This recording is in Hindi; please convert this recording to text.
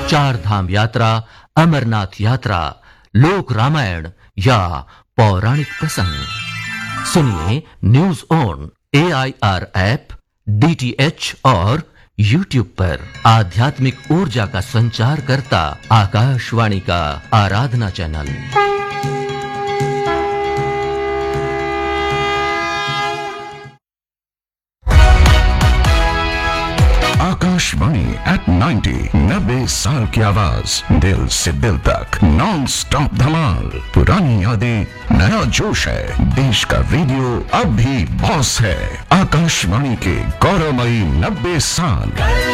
चार धाम यात्रा, अमरनाथ यात्रा, लोक रामायण या पौराणिक प्रसंग सुनिए news on AIR app, DTH और YouTube पर। आध्यात्मिक ऊर्जा का संचार करता आकाशवाणी का आराधना चैनल। आकाशवाणी एट 90 साल की आवाज, दिल से दिल तक नॉन स्टॉप धमाल। पुरानी यादें, नया जोश है, देश का रेडियो अब भी बॉस है। आकाशवाणी के गौरवमयी 90 साल।